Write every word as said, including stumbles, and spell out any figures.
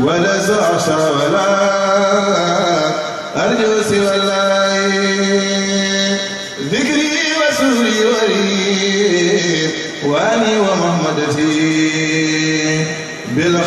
ولست أخشى ولا أرجو سوى الله ذكري وسري وريد وأني ومحمدتي